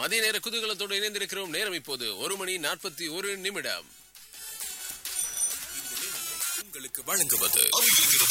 மதிய நேர குதூகலத்தோடு இணைந்திருக்கிறோம். நேரம் இப்போது 1:41. உங்களுக்கு வழங்குவது